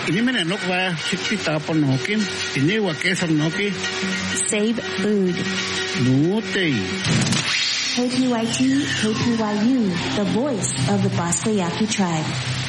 Inimene nokwa chikti tapon nokin. Inewa kesam noki. Save food. Nutei. KPYT, KPYU, the voice of the Bosco Yaqui tribe.